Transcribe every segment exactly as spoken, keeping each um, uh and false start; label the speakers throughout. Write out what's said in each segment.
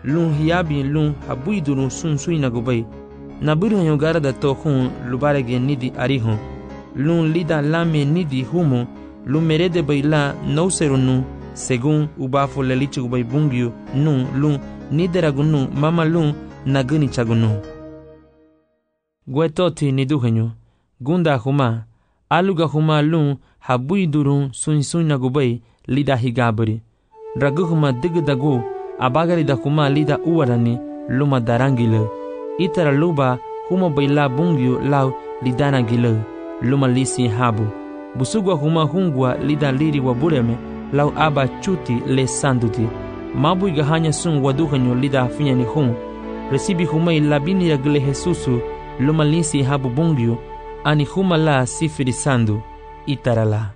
Speaker 1: lun hiyabi lun habuidurun sun suina gubay naburu hanyo garada to hun lubarege nidi arihon lun lida lame nidi humo lun merede bayla nouserunu según ubafo lelichi gubay bungyu nun lun nideragunu mama lun naguni chagunu gwetoti niduhenyo gunda huma aluga huma lun habuidurun sun suina gubay lida higabri draguhuma digdagu abagari da huma lida uwarani luma darangile itara luba huma bayla bungyu lau lidana gile luma lisi habu busugwa huma hungwa lida liri wa bureme lau aba chuti le sanduti mabu igahanya sun waduhanyo lida finyani hun resibi huma ilabini ya gile Jesusu luma lisi habu bungyu ani huma la sifiri sandu itara la.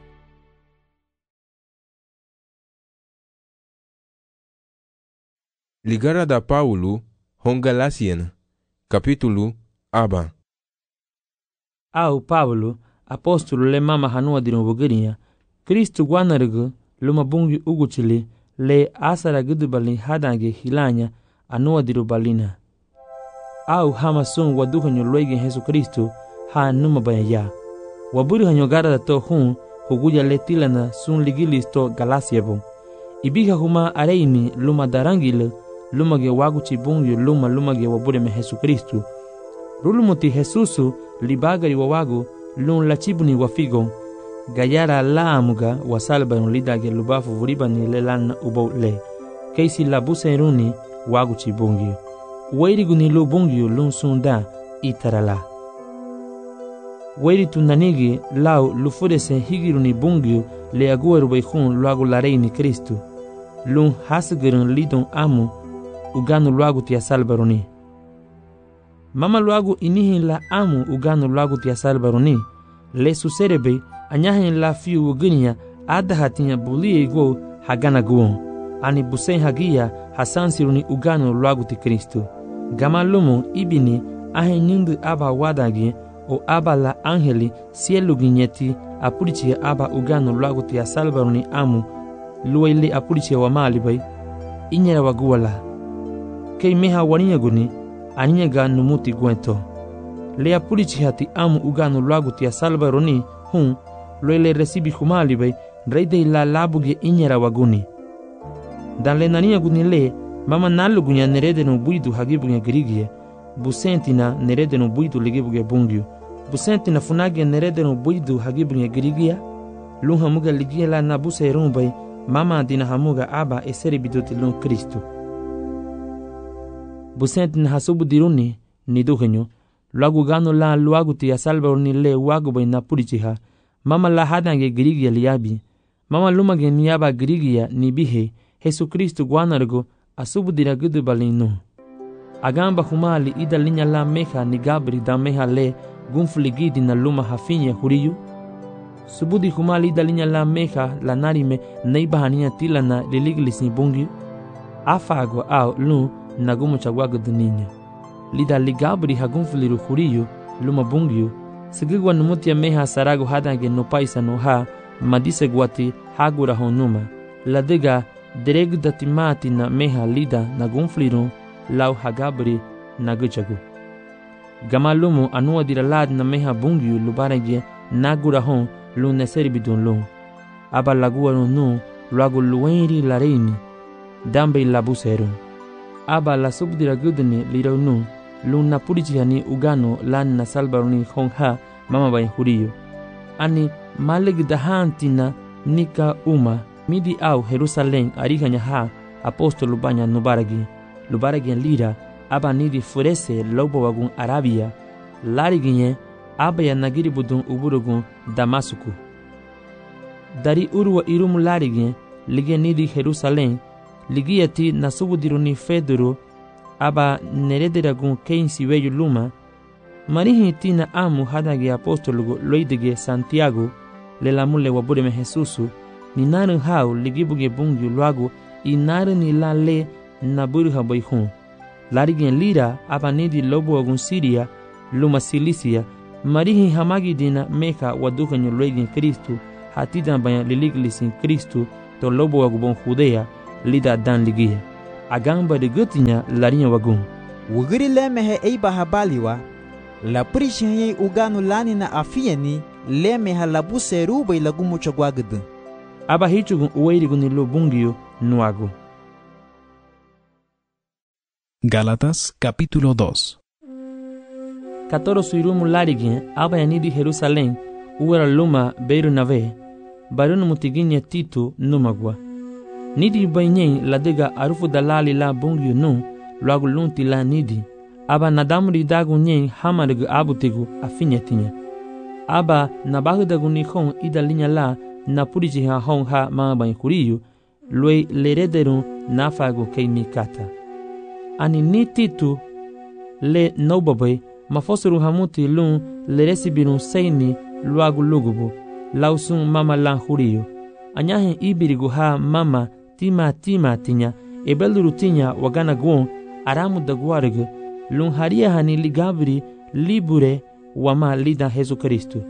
Speaker 2: Ligara da Paulo Hongalasiana capítulo aba.
Speaker 1: Au Paulo apóstolo le mama hanua dinu bugiriya Kristu gwanargu luma bungi uguchili le asara gudubali hadange hilanya anua diru balina au hama sun waduhanyo loige Jesu Kristu ha numa bayaya waburi hanyo gara to hun huguja letilana sun ligilisto galasiabo ibiga huma areimi luma darangile luma ge waguchi bungi luma luma ge wabure me Jesu Kristu rulumuti Jesusu libagari wawagu lun lachibuni wafigo gayara la amuga wasalba lidage lubafu vuribani lelan ubo le keisi labuse runi waguchi bungi wairiguni lu bungi lun sunda itarala wairi tunanigi lau lufudese higiruni bungi le agueru bayhun luagu lareini Kristu lun hasgirun lidon amu uganu luagu tia salbaruni mama luagu inihin la amu uganu luagu tia salbaruni le suserebe anyahin la fiu uginiya adahatinya bulie go hagana guon ani busen hagia hasansiruni uganu luagu ti Kristu gama lumu ibini ahen nindu aba wadagi o aba la angeli cielo ginyeti apurichi aba uganu luagu tia salbaruni amu luwaili apurichi wa mali bay inyera waguwala kei meha waniya guni aninya ga numuti gwento le apurichi hati amu uganu luagu tia salbaruni hun loile resibi humali bay reide la labuge inyera waguni dan le naniya guni le mama nalu gunya nerede no buidu hagibuge grigie busentina nerede no buidu ligibuge bungyu busentina funage nerede no buidu hagibuge grigia lunha muga ligia la nabuse rumbay mama dina hamuga aba eseri biduti lun Kristu busentina hasubu diruni niduhenyo luagu gano la luagu tia salbaruni le wagu bay napurichiha mama la hadange grigia liabi mama lumage niaba grigia nibihe Jesu Kristu gwanargo asubu dira gudu balinu agamba humali ida linya la meha ni gabri da meha le gunfligidi na luma hafinya huriyu subudi humali ida linya la meha la narime neiba hania tila na liliglis bungi afago au lu nagumu chagwago duninya lida ligabri hagunfliru huriyu luma bungiyu sigigwa numutia meha sarago hadange no paisa no ha madise gwati hagura honuma ladega dereg datimati na meha lida na gunfliru lau hagabri na guchagu gamalumu anua diralad na meha bungiyu lubarege nagura hon lu neseri bidun lu aba lagua nu luagu luenri lareini dambe labusero aba la subdira gudni liro nu lu napurichi hani ugano lan na salbaruni hongha mama bay huriyo ani maleg dahantina nika uma midi au Jerusalem ariganya ha apostolo banya nubaragi lubaragi lira aba nidi furese lobo wagun Arabia lariginye aba ya nagiri budun uburugun Damasuku dari urwa irum larige lige nidi Jerusalem ligiyati nasubudiruni Fedoro aba nerederagun keinsi weyu luma marihi tina amu hadage apostolo loidege Santiago le lamule wabureme Jesusu ni narin hau ligibuge bungu luagu i narin ni la le naburu habayhun larigen lira aba nidi lobo wagun Siria luma Silisia marihi hamagi dina meka wadukanyo loigin Kristu hatidan banya liliglis in Kristu to lobo wagubon Judea lida dan ligia agamba de gutinya larinya wagun.
Speaker 3: Wugiri lemehe eiba habaliwa, la prishenye uganu lani na afieni lemeha labu seruba ilagumu chagwagadu.
Speaker 1: Aba hichugun uweiriguni lo bungio nuago.
Speaker 4: Gálatas capítulo dos.
Speaker 1: Katoro suirumu larigin aba yanidi Jerusalén uwera luma beiru nave barunu mutiginye Tito numagwa. Nidi bainyen ladega arufu dalali la bungio nu luagu lunti la nidi. Aba nadamuri dagu nyen hamarigu abutigu afinyetinya. Aba nabahudagu ni hon ida linya la na puriji ha hon ha mabain kuriyu lue lerederu nafagu keini kata. Ani ni Tito le nobabai mafosuru hamuti lun leresibirun seini luagu lugubu lausun mama lan huriyu. Anyahen ibirigu ha mama tima tima tinya ebeluru tinya wagana guon aramu daguarigu lun haria hani ligabri libure wama lida Jesu Kristu.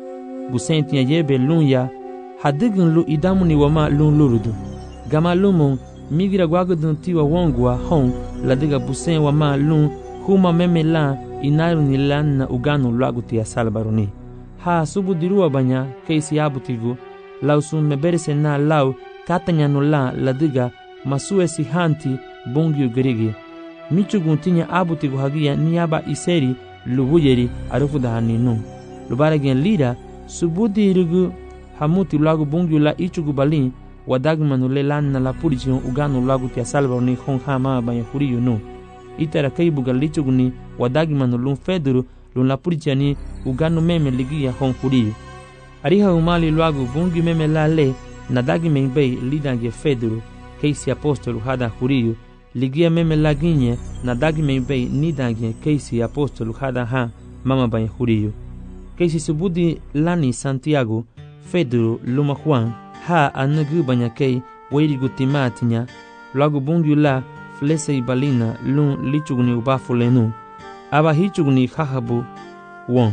Speaker 1: Busen tinya yebe lun ya hadigun lu idamuni wama lun lurudu. Gama lumun migira gwagudun tiwa wongwa hon ladiga busen wama lun huma meme la inaru ni lan na uganu luaguti ya salbaruni. Ha subu dirua banya keisi abutigu lausun meberese na lau katanya no la ladiga masue si hanti bongyu gerigi. Michugun tinya abutigu hagia niaba iseri lubuyeri arufu dahaninu. Lubaragen lira subu dirigu hamuti luagu bongyu la ichugu balin wadagmanu le lan na la purichion uganu luaguti ya salbaruni hon hama banya huriyu no. Itara kaibuga lichuguni wadagmanu lun feduru lun la purichani uganu meme ligia hon huriyu. Ariha umali luagu bungi meme la le nadagi membei lidange feduru keisi apostolu hada huriyu ligia meme la ginye nadagi membei nidange keisi apostolu hada ha mama banya huriyu. Keisi subudi lani Santiago feduru luma Juan ha anagu banya kei weirigu timatinya luagu bungi la flese ibalina lun lichuguni ubafulenu aba hichuguni hahabu won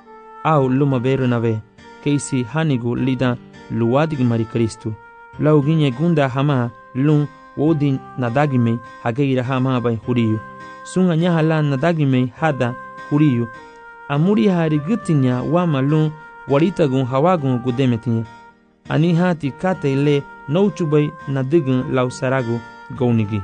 Speaker 1: au luma beru nave keisi hanigu lida luwadig mari Kristu lau ginye gunda hama lun wodin nadagime hageira hama bai huriyu sunga nyaha la nadagime hada huriyu amuri hari gutinya wama lun waritagun hawagun gudemetinya ani hati kate le nouchubai nadigun lau saragu gaunigi.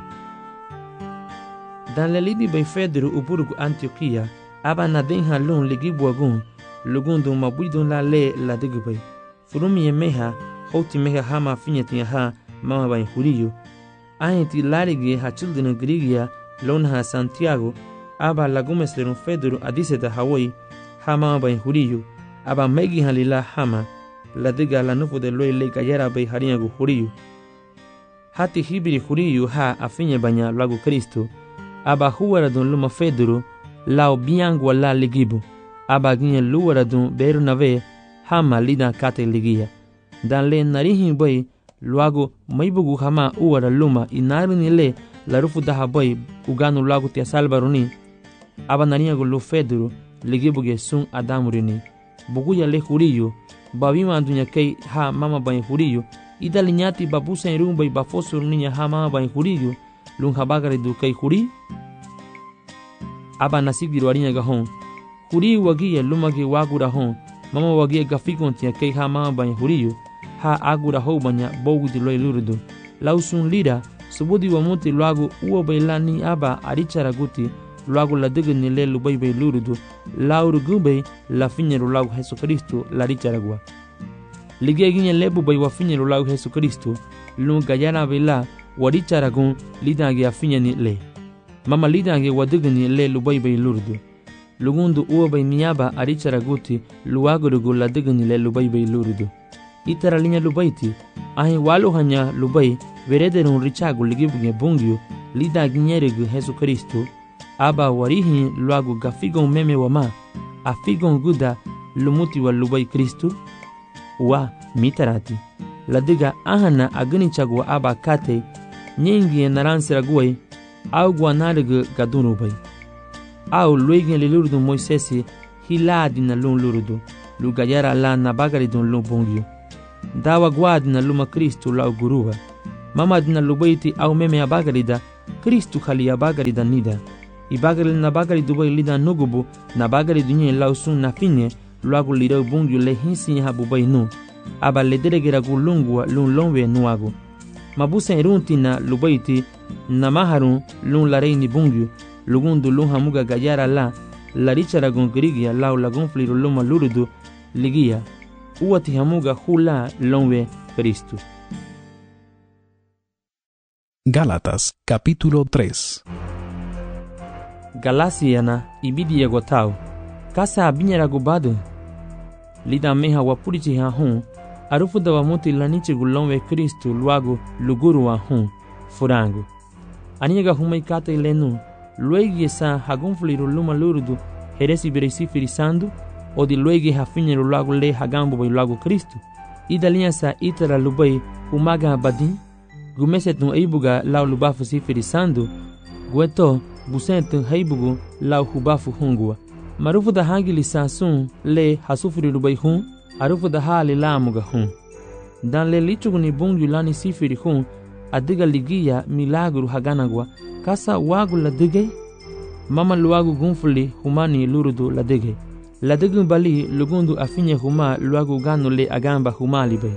Speaker 1: Dan le lidi bai Fedru uburugu Antioquia aba nadenha lun ligibuagun lugundun mabuidun la le la digubay. Furumi ye meha hoti meha hama finyeti ha mama bai huriyu. Ahenti larigi ha children grigia lonha Santiago aba lagumeslerun Fedru adiseta Hawaii ha mama bai huriyu aba megi halila hama la diga la nufu de loy le gayara bai harinyagu huriyu. Hati hibiri huriyu ha afinya banya lagu Kristo aba huwara dun luma Fedru lao biangwa la ligibu aba ginye luwara dun beru nave hama lida kate ligia. Dan le narihin bai luagu maibugu hama uwara luma inarini le la rufu daha bai uganu luagu tia salbaruni aba narinyagu lu Fedru ligibu ge sun adamurini. Buguya le huriyu babima dunya kei ha mama bai huriyu ida linyati babusa irumbai bafosur ninya ha mama bai huriyu lun habagari du kei huri aba nasigiru warinya gahon huri wagia lumagi wagura hon mama wagia gafikon tia kei ha mama bai huriyu ha agura ho banya bogudi loy lurudu lausun lira subudi wa muti luagu uo bailani aba arichara guti luagu la digni le lubai bai lurudu lauru gubei la finyeru lagu Jesu Kristo la richaragua ligia ginye lebu bai wa finyeru lagu Jesu Kristo lu gayana bela waricharagun lidange afinyani le mama lidange wadigni le lubai bai lurudu lugundu uo bai niaba aricharaguti luagurugu la digni le lubai bai lurudu itara linya lubaiti ahi walu hanya lubai verederun richagu ligibuge bungyu lidange nyerigu Jesu Kristo aba warihi luagu gafigon meme wama afigon guda lumuti wa lubai Kristu wa mitarati ladiga ahana agni chagwa aba kate nyingi naransira guai au guanarigu gadunu bai au luigin lilurudu Moisesi hiladi na lun lurudu lugayara la nabagari dun lun bongyu dawa guadi na luma Kristu lau guruwa mama dina lubaiti au meme abagarida Kristu hali abagari danida. Ibagari na bagari dubai lida nugubu na bagari dunye lausun na finye luagu lirau bungyu le hinsi ha bubai nu. Aba le deregera gulungwa lun longwe nuagu. Mabusa irunti na lubaiti na maharun lun larei ni bungyu lugundu lun hamuga gayara la larichara gun grigia lau lagun fliru luma lurudu ligia uati hamuga hula longwe Kristu.
Speaker 4: Gálatas capítulo tres.
Speaker 1: Galasiana ibidi yagotau kasa abinyara gubadu lida meha wapurichi ha hun arufu da wamuti lanichi gulonwe Kristu luagu luguru wa hun furangu aniga humai kata ilenu luegi sa hagunfliru luma lurudu heresi beresi firisandu o di luegi hafinyeru luagu le hagambu bai luagu Kristu idalinha sa itara lubai humaga badin gumesetun eibuga lau lubafu si firisandu gueto busentu heibugu lau hubafu hungua marufu da hangili sasun le hasufiri lubai hun arufu da hali lamuga hun dan le lichugu ni bungu lani sifiri hun adiga ligia milagru haganagwa kasa wagu la dige mama luagu gunfuli humani lurudu la dige la digu bali lugundu afinye huma luagu ganu le agamba huma libe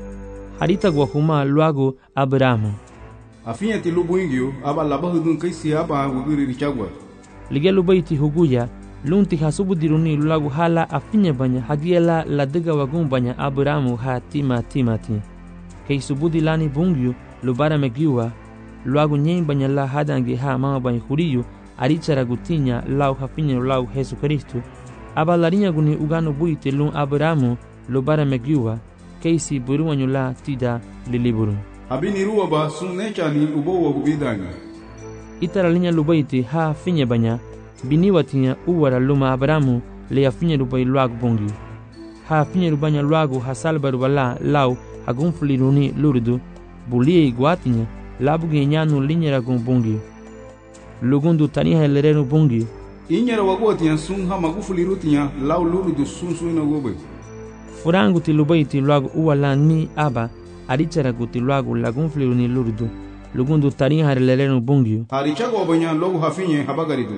Speaker 1: harita gwa huma luagu Abrahamu
Speaker 5: afinye ti lubu ingyo aba labahu dun kaisi aba wugiri richagwa
Speaker 1: lige lubaiti huguya lunti hasubu diruni luagu hala afinye banya hagiela la diga wagun banya Abrahamu ha tima timati kei subudi lani bungyu lubara megiwa luagu nyen banya la hadangi ha mama banya huriyu arichara gutinya lau hafinye lau Yesu Kristu aba larinya guni ugano buite lun Abrahamu lubara megiwa keisi buruwanyu la tida liliburu
Speaker 5: abini ruwa ba sun nechani ubo wa gubidanga
Speaker 1: itara linya lubaiti ha finye banya biniwatinya uwara luma Abrahamu le ya finye rubai luagu bungi ha finye rubanya luagu hasalba rubala lau hagunfuli runi lurudu bulie iguatinya labuge nyanu linyera gun bungi lugundu taniha elerenu bungi
Speaker 5: inyera wagotinya sun ha magufuli rutinya lau lurudu sun suina gobe
Speaker 1: furangu ti lubaiti luagu uwala ni aba arichara guti luagu lagunfuli runi lurudu lugundu taniha elerenu bungi
Speaker 5: arichago banya logu hafinye habagaridu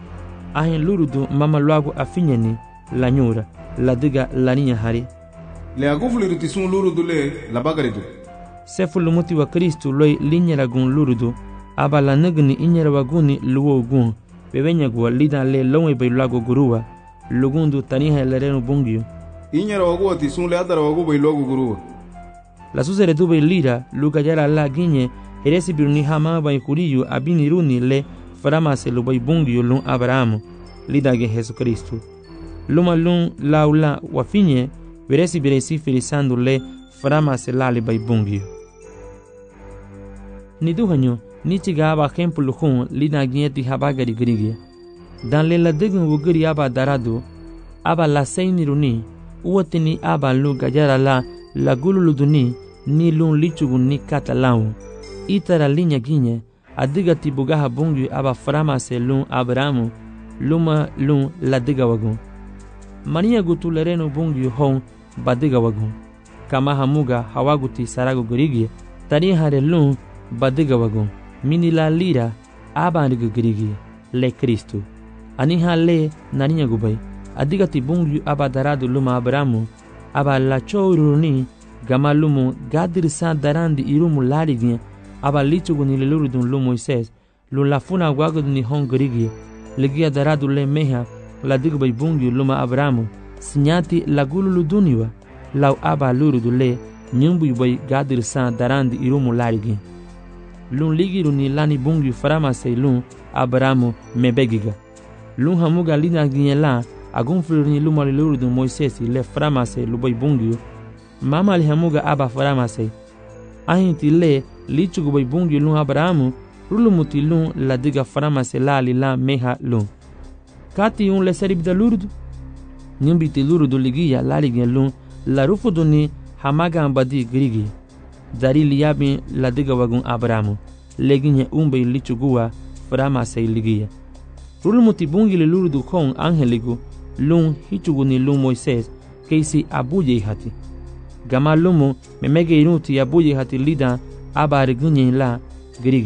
Speaker 1: ahin lurudu mama luagu afinye ni lanyura ladiga laninya hari
Speaker 5: le agufuli ruti sun lurudu le labagaridu
Speaker 1: sefu lumuti wa Kristu loi linyera gun lurudu aba la nagni inyera waguni luo gun bebenya gwa lida le lonwe bai luagu guruwa lugundu taniha elerenu bungi
Speaker 5: inyera wagoti sun le adara wagu bai luagu guruwa
Speaker 1: la susere tu bai lira luga yara la ginye heresi biruni hama bai kuriyu abini runi le faramase lu bai bungi lun Abrahamu lida ge Yesu Kristu luma lun laula wafinye veresi beresi firisandu le faramase lali bai bungi ni duhanyo ni chiga aba kempulu hun lida gieti habagari grigia dan le la degun wugiri aba daradu aba la seini runi uotini aba lu gajara la la gululuduni ni lun lichugu ni katalau itara linya ginye adiga tibugaha bungi aba faramase lun Abrahamu luma lun la diga wagun mania gutu lerenu bungi hon badiga wagun kama hamuga hawaguti saragu grigia tani hare lun badiga wagun mini la lira aba ndiga grigia le Kristu aniha le naninya gubai adiga tibungi aba daradu luma Abrahamu aba la choruni gama lumu gadir sa darandi irumu larignya aba lichugu ni lelurudun lu Moises lu lafuna wagud ni hon grigia legia daradu le meha la digbai bungi luma Abrahamu sinyati la gululu duniwa lau aba lurudu le nyumbu bai gadir sa darandi irumu larigi lun ligiru ni lani bungi faramase lun Abrahamu mebegiga lun hamuga lina ginyela agunfuru ni luma lurudu Moises le faramase lubai bungi mama li hamuga aba faramase ahinti le lichugu bai bungi lun Abrahamu rulumuti lun la diga faramase lali la meha lun kati un le seribda lurudu nyumbiti lurudu ligia laligen lun la rufudu ni hamaga ambadi grigi dari liyabi la diga wagun Abrahamu leginye umbe lichugua faramase ligia rulumuti bungi le lurudu kon angeligu lun hichugu ni lun Moises keisi abuye hati gama lumu memege inuti abuye hati lida aba rigunye la grigia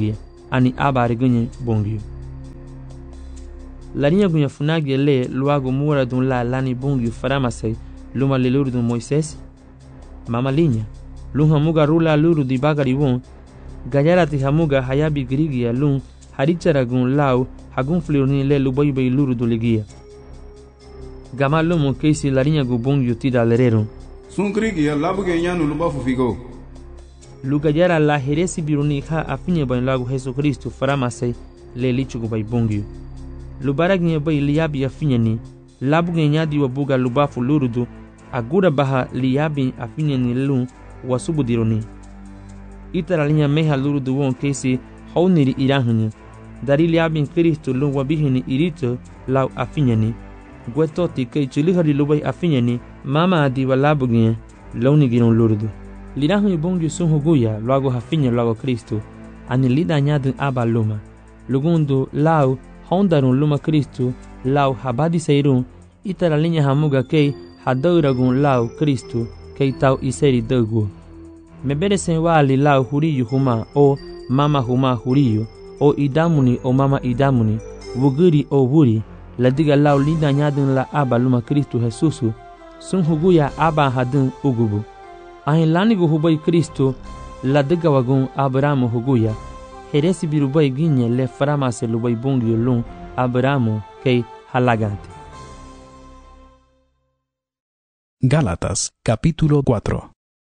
Speaker 1: ani aba regunye bongyo. Larinha gunha funagi le luago mura dun la lani bongyo faramasei luma leluru dun Moisés. Mama linha, lun hamuga rula luru di bagari won, gayarati hamuga hayabi grigia lun haricharagun lau hagun flirni le lubai bei luru do ligia. Gama lumo keisi larinha gu bongyo tida lerero.
Speaker 5: Sun grigia labu ge nyanu lubafu figo.
Speaker 1: Lugayara la heresi biruni ha afinye ban lagu Jesu Kristo faramasei le lichugo bai bongyo. Lubaragnya bai liabi afinye ni, labu ge nyadi wabuga lubafu lurudu, agura baha liabi afinye ni lun wasubu dironi. Itaralinha meha lurudu won keisi hauniri irahunya. Dari liabi Kristo lun wabihini irito lau afinye ni. Guetoti kei chulihari lubai afinye ni, mama adi wa labu ge launi giron lurudu. Lirahu bongyo sun huguya luago hafinye luago Kristo, ani lida nyadun aba luma. Lugundu lau hondarun luma Kristo, lau habadi seirun, itaralinha hamuga kei hadauragun lau Kristo, kei tau iseri dagu. Meberesen wali lau huriyu huma o mama huma huriyu, o idamuni o mama idamuni, wuguri o wuri, ladiga lau lida nyadun la aba luma Kristo Jesusu, sun huguya aba hadun ugubu. Ahin lanigu hubai Kristo, ladiga wagun Abramu huguya, heresi birubai ginye le faramase lubai bongyo lun Abramu kei halagante.
Speaker 4: Gálatas, capítulo cuatro.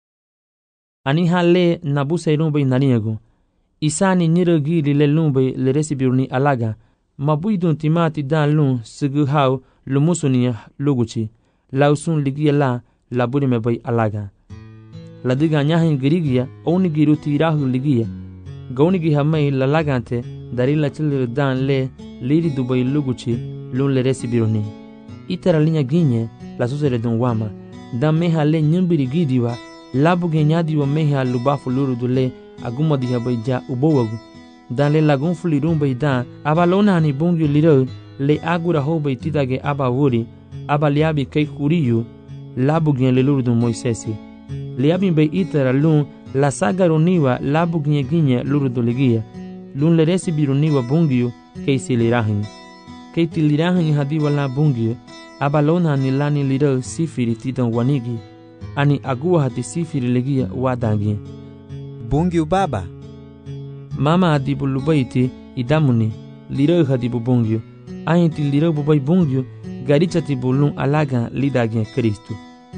Speaker 1: Aniha le nabuse rumbai naniego. Isani nirogili le lumbai le resibiruni alaga. Mabuidun timati dan lun sigu hau lumusunia luguchi. Lausun ligia la laburi mebai alaga. Ladiga nyahin girigia oni giru tirahu ligia. Gaunigi hamai lalagante darila chilir dan le liri dubai luguchi lun le resibiruni. Itara linha ginye la susere dun wama. Dan meha le nyumbiri gidiwa labu genyadi wa meha lubafu luru dule aguma diha baija ubowagu. Dan le lagun fulirun baidan abalona ani bungyu liro le agura ho baititage aba wuri aba liabi kei kuriyu labu gen le luru dun Moisesi. Liabi bei itara lun la sagaroniwa labu genye ginye luru duligia. Lun le resibiruniwa bungyu kei silirahin. Kei tilirahin hadiwa la bungyu abalona ni lani liro sifiri titan wanigi ani agua hati sifiri legia wadangi.
Speaker 3: Bungyu baba.
Speaker 1: Mama adibu lubaiti idamuni liro hadibu bungyu. Ahinti liro bubai bungyu garichati bulun alaga lidagi Kristo.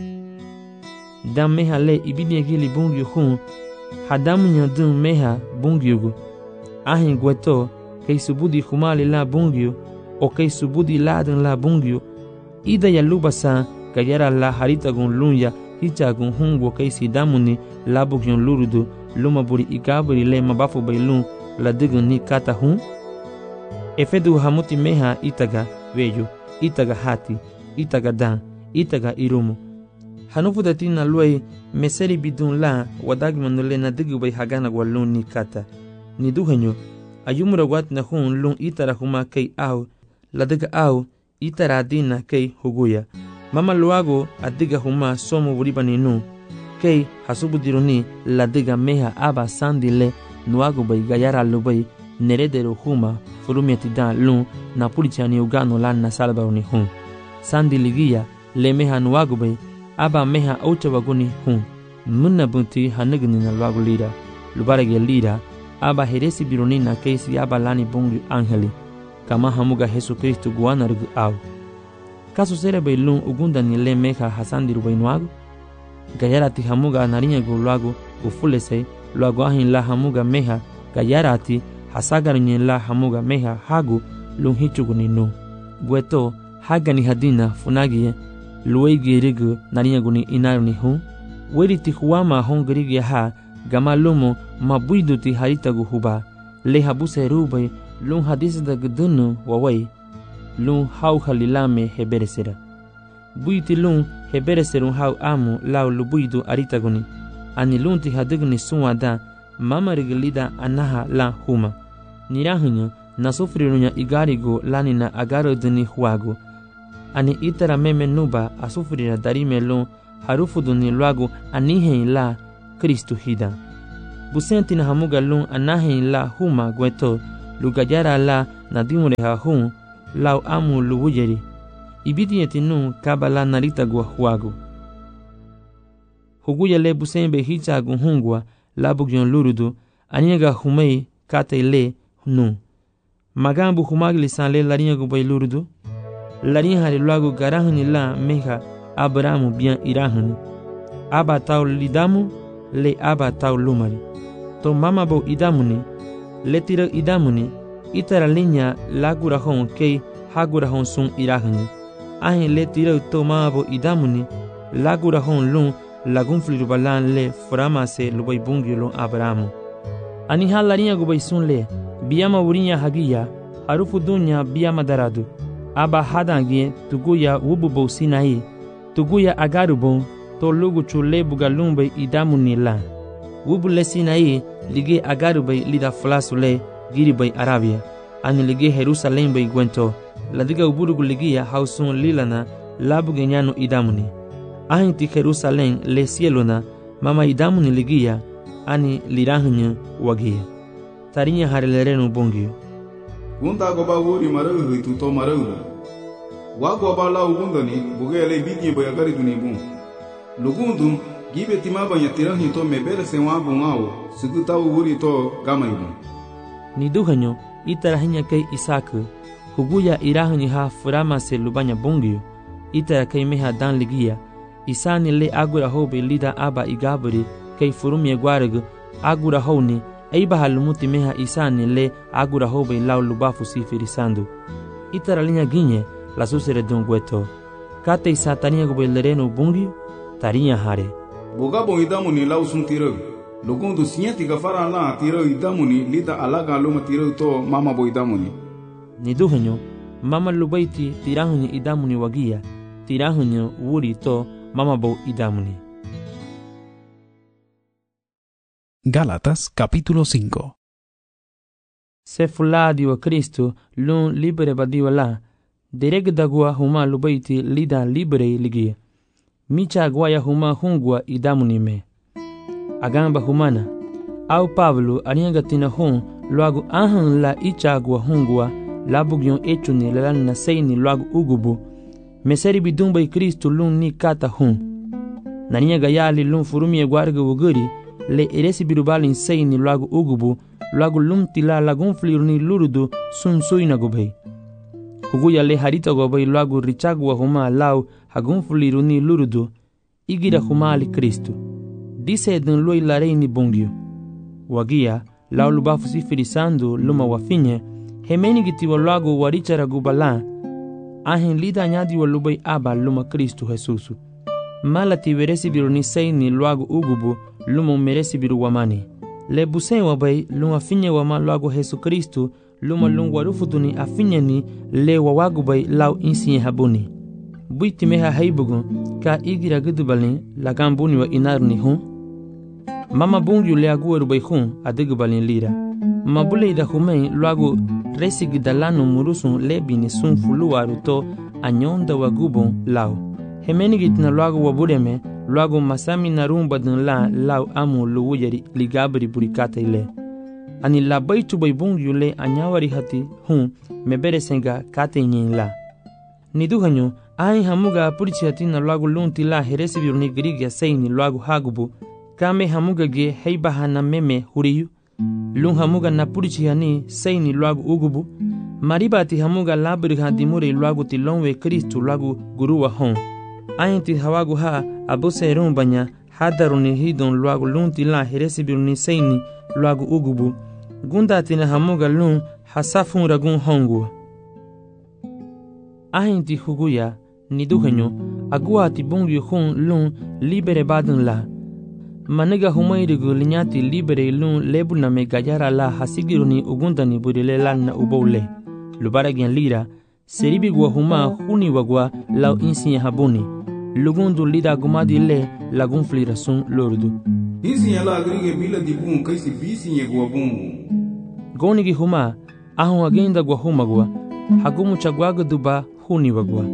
Speaker 1: Dam meha le ibini gili bungyu hun hadamu nyadun meha bungyugu. Ahin gweto kei subudi humali la bungyu o kei subudi ladan la bungyu. Ida ya lubasa gayara la haritagun lunya hichagun hungo kaisi damuni labugyon lurudu lumaburi ikaburi le mabafu bailun la digun ni kata hun. Efedu hamuti meha itaga veju, itaga hati, itaga dan, itaga irumu. Hanufu datina luai meseri bidun la wadagmanule na digu bai hagana walun ni kata. Ni duhenyo ayumura wat na hun lun itara huma kei au la diga au itara adina kei huguya. Mama luago adiga huma somo buribani nu. Kei hasubu diruni la diga meha aba sandile nuago bai gayara lubai neredero huma furumiati dan lun na pulichani ugano lan na salba uni hun. Sandi ligia le meha nuago bai aba meha aucha waguni hun. Munna bunti hanigni na luago lira. Lubarege lira aba heresi biruni na keisi aba lani bungi angeli. Kama hamuga Jesu Kristo guana rugu au. Kaso sere bailun ugunda ni le meha hasandi rubainuago. Gayarati hamuga narinya gu luago ufulese luago ahin la hamuga meha gayarati hasagarinye la hamuga meha hagu lunhichugu ni nu. Gueto hagani hadina funagie luegi rigu narinya gu ni inaru ni hu. Weriti huama hongirigi ha gama lumo mabuiduti haritagu huba. Le habuse rubai lun hadisida gudunu wawai. Lun hau halilame heberesera. Buiti lun hebereserun hau amu lau lubuidu aritaguni. Ani lunti hadigni suwada mama rigilida anaha la huma. Nirahunya nasufrirunya igarigo lanina agaro dini huago. Ani itara meme nuba asufrira darime lun harufuduni luago anihen la Kristo hida. busenti na hamuga lun anahin la huma gweto lugajara la nadimure ha hun lau amu luwujeri ibidi yetinu kabala narita gwa huagu huguya le busembe hicha gunhungwa la bugyon lurudu aniga humei kate le nu magambu humagli sanle larinya gubay lurudu larinya hali luagu garahani la meha abramu bien irahani aba tau lidamu le aba tau lumari to mama bo idamuni le tira idamuni itara linya la gurahon kei hagurahon sun irahani ahin le tira to mama bo idamuni la gurahon lun lagun flirubalan le frama se lubay bungyo lon abramu ani halarinya gubay sun le biyama wurinya hagiya harufu dunya biyama daradu aba hadangie tuguya wububo sinai tuguya agarubon to lugu chule bugalumbe idamuni la wubu le sinai lige agarubay lida flasule giribay arabia ani lige Jerusalem bay gwento ladiga uburugu ligia hausun lilana labuge nyano idamuni ahinti Jerusalem le cielona mama idamuni ligia ani lirahnya wagia tarinya harelerenu bongio
Speaker 5: gunda goba wuri marahu itu to marahu wago bala ugundani bugele bigi boyagari dunibu lugundum gibe timaba yatirahi to mebere sewa bungao suguta wuri to gamaibu
Speaker 1: ni duhanyo itarahinya kai isaku huguya irahni ha furama se lubanya bongio itara kai meha dan ligia isani le agura hobe lida aba igaburi kai furumye gwaragu agura honi aiba halumuti meha isani le agura hobe lau lubafu sifiri sandu itara linya ginye la susere dungweto kate isa tarinya gobe lereno bungi tarinya hare
Speaker 5: boga bo idamuni lau sun tiro lugundu sinyati gafara la tiro idamuni lida alaga luma tiro to mama bo idamuni
Speaker 1: ni duhanyo mama lubaiti tirahunyo idamuni wagia tirahunyo wuri to mama bo idamuni.
Speaker 4: Gálatas capítulo cinco.
Speaker 1: Se fuladi wa Cristo lun libere badiwa la dereg dagwa huma lubaiti lida libere ligia micha gwaya huma hungwa idamuni me agamba humana au Pablo anianga tina hun luagu ahan la ichagwa hungwa labugyon echuni lalana seini luagu ugubu meseri bidumba i Kristo lun ni kata hun naniya gayali lun furumie gwarga wuguri le eresi birubalin seini luagu ugubu luagu lun tila lagun fliruni lurudu sun suina gubei huguya le harita gobei luagu richagwa huma lau hagun fliruni lurudu igira huma ali Kristo dise dun loi lareini bongio wagia lau lubafu sifirisando luma wafinye hemeni gitiwa luagu warichara gubala ahin lida nyadi wa lubai aba luma Kristo Jesusu malati veresi biruni seini luagu ugubu luma meresi biru wamani le busen wabai luma finye wama luagu Jesu Kristo luma lungu warufutuni afinyeni le wawagu bai lau insiye habuni buiti meha haibugun ka igira gudubalin lagambuni wa inaruni hun mama bungu le agueru bai hun adigubalin lira mabule ida humei luagu resi gidalano murusun lebini sun fuluaru to anyonda wagubon lau hemeni gitna luagu wabureme luagu masami narumba dun la lau amu luwujeri ligabri burikata ile ani labaitu bai bungu le anyawari hati hun mebere senga kate nyin la ni duhanyo ai hamuga purichi hati na luagu lunti la heresi biruni grigia seini luagu hagubu kame hamuga ge heibahana meme huriyu lun hamuga na purichi hani seini luagu ugubu maribati hamuga labri hadimure luagu tilonwe Kristo luagu guruwa hon ainti hawagu ha abuse rumbanya hadaruni hidon luagu lunti la heresi biruni seini luagu ugubu gunda tina hamuga lun hasafun ragun hongu ainti huguya ni duhenyo agua ti bungi hun lun libere badun la maniga humairigu linyati libere lun lebuna me gayara la hasigiruni ugundani burile lanna ubole lubaragen lira seribi gwa huma huni wagwa lau insiye habuni lugundu lida gumadi le lagun flirasun lordu
Speaker 5: insiye la agrige bila dibun kaisi bisiye gwa bungu
Speaker 1: gonigi huma ahun agenda gwa huma gwa hagumu chagwaga duba huni wagwa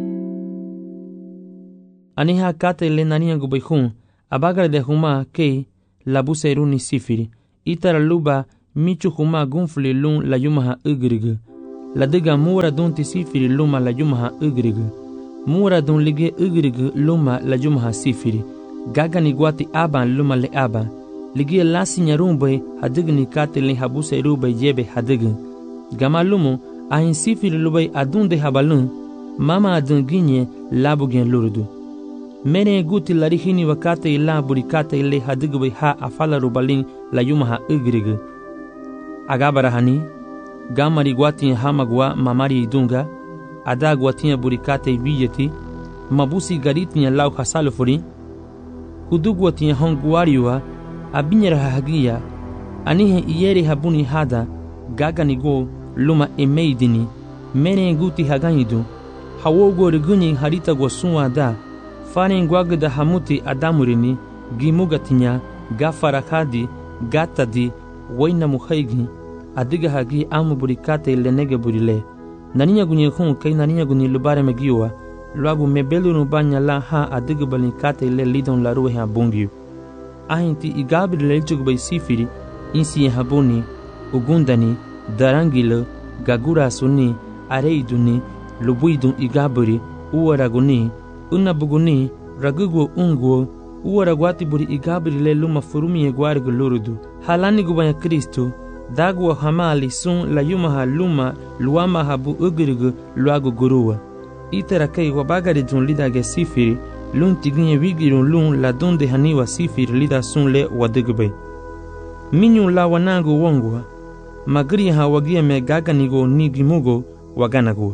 Speaker 1: aniha kate le nania gubai hun abagar de huma kei labuseruni sifiri itara luba michu huma gunfli lun la yumaha ugrigu. La diga mura dun ti sifiri luma la yumaha ugrigu. Mura dun lige ugrigu luma la yumaha sifiri. Gaga ni guati aban luma le aban. Ligia lasi nyarumbe hadigni kate le habuse rube yebe hadign. Gama lumu ahin sifiri lubay adunde habalun. Mama adun ginye labu gen lurdu. Mene guti larihini wakate ila burikate ile hadigbe ha afala rubalin la yumaha ugrigu. Agabarahani gamari guati hamagwa mamari idunga. Ada guatinha burikate vijeti. Mabusi garitinya lau hasalufuri. Hudu guatinha honguariwa. Abinyera hagia. Anihe iyeri habuni hada. Gagani go luma emeidini. Mene guti haganidu. Hawogo regunyi harita gwasunwa da. Faren gwagda hamuti adamurini. Gimugatinya. Gafarakadi. Gatadi. Waina muhaigi. Adiga hagi amu burikate lenege burile. Naninya gunye hun kay naninya gunye lubare megiwa. Luagu mebelu nubanya la ha adiga balinkate le lidon la ruhe abungiu. Ahinti igabri lelchugubay sifiri. Insi habuni. Ugundani. Darangilo. Gagura suni. Areiduni. Lubuidun igabri. Uwaraguni. Unabuguni. Ragugo unguo. Uwaragwati buri igabri le luma furumi egwarigu lurudu. Halani gubanya Kristo. Dagwa hamali sun la yumaha luma luama habu ugrigu luagu gurua. Iterakei wabagari dun lida ge sifiri. Lun tiginye wigirun lun la donde haniwa sifiri lida sun le wadigube. Minyu la wanangu wongwa. Magri ha wagia me gaganigo nigimugo waganago.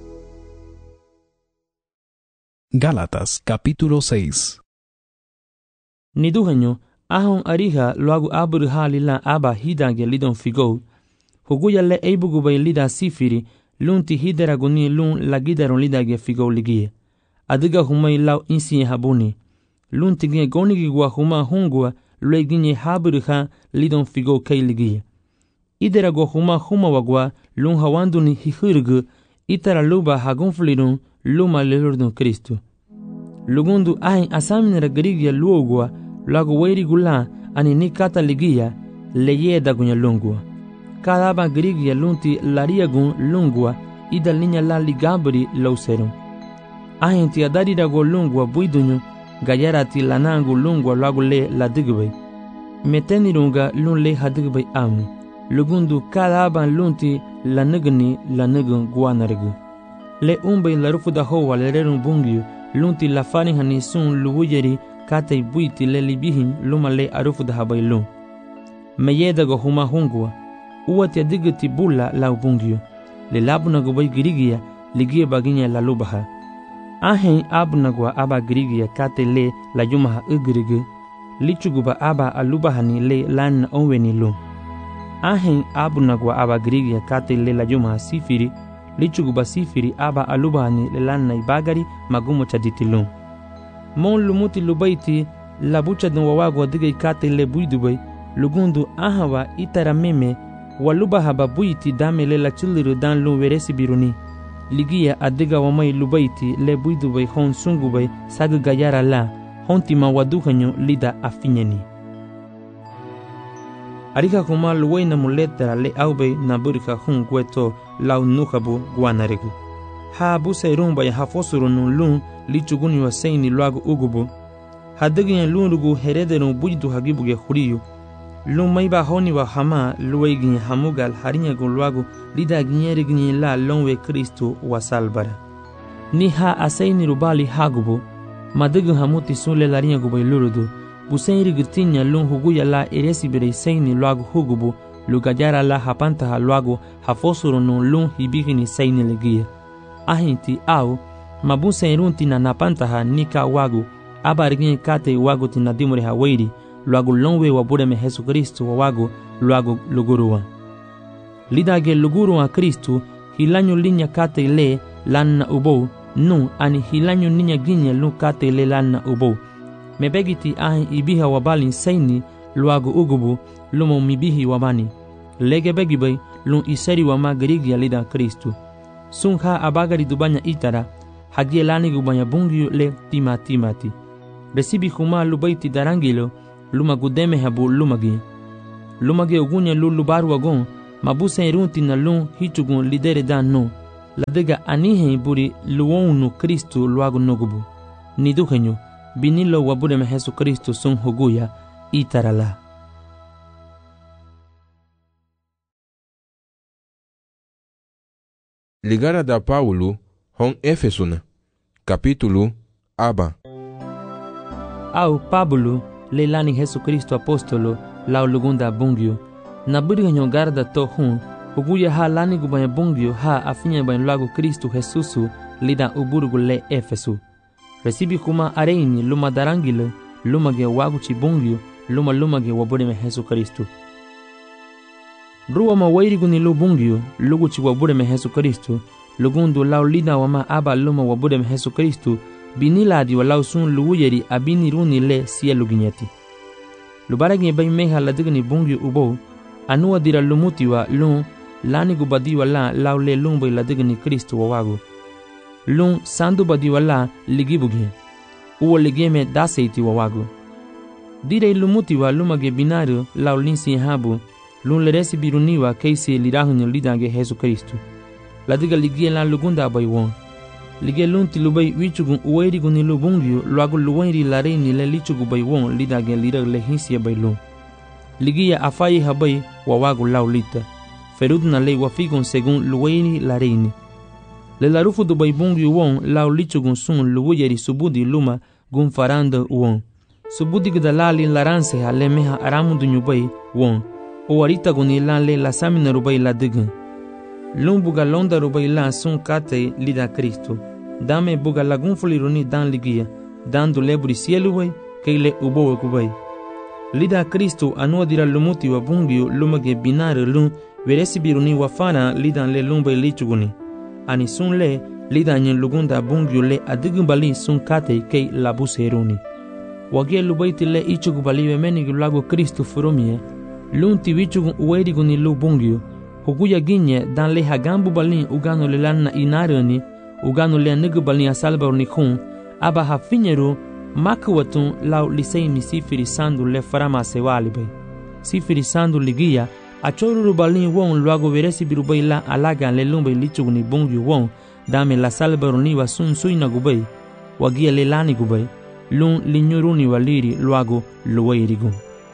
Speaker 4: Gálatas capítulo seis.
Speaker 1: Niduhenyo ahon ariha luagu abur halila aba hidange lidon figo. Huguya le eibugubay lida sifiri lun ti hideraguni lun la gidaron lidage figo ligie. Adiga humay lau insi habuni. Lun tiginye gonigigwa huma hungwa lue ginye habur ha lidon figo kay ligie. Iderago huma huma wagwa lun hawanduni hihurgu itara luba hagunflirun luma lelurdun Kristo. Lugundu ahin asaminera garigia luogwa lagu weiri gula ani ni kata ligia leye dagunya lungwa. Kadaba garigia lunti laria gun lungwa ida linya la ligabri lauserum. Ahin ti adari dago lungwa buidunyo gayara ti lanangu lungwa lagu le la digbe. Metenirunga lun le hadigbe amu. Lugundu kadaba lunti la nagani la nagun guanargu. Le umbe la rufuda hoa le rerun bungiu lunti la farin hani sun luwujeri kate buiti le libihin luma le arufuda habailun. Meyeda go huma hungwa. Uwa tia digiti bula la ubungiu. Le labuna go bay girigia ligia baginya la lubaha. Ahen abunagwa aba girigia kate le la yumaha ugrigu. Lichuguba aba alubahani le lan onweni lun. Ahen abunagwa aba girigia kate le la yumaha sifiri. Lichuguba sifiri aba alubahani le lan na ibagari magumo chaditilun. Mon lumuti lubaiti la bucha dun wawagwa diga ikate le buidubay. Lugundu ahawa itara meme walubaha babuiti dame le la chuliru dan lun veresi biruni. Ligia adiga wamay lubaiti le buidubay hon sungubay sagu gayara la hontima waduhanyo lida afinyeni. Arika kuma luway na muletara le aubay na burika hun kweto lau nukabu guanarigu. Ha busa rumba ya hafosuru nun lun lichuguni wa seini luagu ugubu. Hadigin lun rugu herederun bujitu hagibuge huriyu. Lun maiba honi wa hama luwaygin hamugal harinyagun luagu lida ginyerigin la lonwe Kristo wa salbara. Ni ha aseini rubali hagubu. Madigin hamuti sunle larinyagubay lurudu. Busain rigitinya lun huguya la eresi bere seini luagu hugubu. Lugajara la hapantaha luagu hafosuru nun lun hibigini seini legia. Ahinti au mabusa irunti na napantaha nika wagu abarigin kate wagu tinadimure hawairi luagu lonwe wabure me Yesu Kristo wa wagu luagu luguruwa. Lidage luguruwa Kristo hilanyu linya kate le lanna ubo nu ani hilanyu ninya ginya lu kate le lanna ubo. Mebegiti ahin ibiha wabalin seini luagu ugubu lumo mibihi wabani. Lege begibay lun iseri wama garigia lida Kristo. Sunha abagari dubanya itara hagie lani gubanya bungiu le tima timati. Resibi huma lubaiti darangilo luma gudeme habu lumagi. luma ge ugunya lu lubaru wagon mabusa irunti na lun hichugun lidere dan no ladega anihe buri luonu Kristo luagu nogubu niduhenyo binilo wabure me Jesu Kristo sun huguya itarala.
Speaker 2: Ligara da Paulo hon Efesuna capítulo aba.
Speaker 1: Au Pablo leilani Jesu Kristo apostolo lau lugunda bungyo na buriganyo garda to hun huguya ha lani gubanya bungyo ha afinya ban lagu Kristo Jesusu lida uburugu le Efesu recibi kuma areini luma darangile luma ge wagu chi bungyo luma luma ge wabure me Jesu Kristo ruwa ma wairigu ni lu bungyo lugu chi wabure me Jesu Kristo lugundu lau lida wama aba luma wabure me Jesu Kristo biniladi walau sun luwuyeri abini runi le siya luginyati lubaragi bay meha ladigni bungyo ubo anuwa dira lumutiwa lun lani gubadiwa la lau le lumbay ladigni Kristo wawagu lun sandu badiwa la ligibugi uwa ligeme daseiti wawagu dire lumutiwa lumage binario lau linsi habu lun leresi biruniwa keisi lirahunyo lidange Jesu Kristo ladiga ligie la lugunda bay won lige lunti lubay wichugun uwairigu ni lubungyo luagu luwairi larei ni le lichugu bay won lidage lirak le hinsiya bay lun ligia afayi habay wawagu lau lita ferudna le wafigun segun luwairi lareini le larufu du bay bungyo won lau lichugun sun luwuyeri subudi luma gun faranda won subudi gdalali laranse ha le meha aramundu nyubay won owarita guni lan le lasamina rubay ladigan lun buga londa rubay lan sun kate lida Kristo dame buga lagun fuliruni dan ligia dan du leburi sielu way keile ubo kubay lida Kristo anua dira lumuti wa bungyo lumage binare lun veresi biruni wafana lidan le lumbay lichuguni ani sun le lidan nyen lugunda bungyo le adigumbali sun kate kei labuseruni wage lubayti le ichugubali wemeni lago Kristo furumie lun tiwichugun uwairiguni lu bungyo huguya ginye dan le hagambu balin ugano le lanna inarani ugano le negu balin asalbarni khun aba hafinyeru makwatun lau lisei misifiri sandu le farama sewalibe sifiri sandu ligia achoruru balin won luago veresi birubay la alaga le lumbe lichugni bungyu won dame la salbarni wa sun suina gubay wagia le lani gubay lun linyuruni waliri luago luwairigu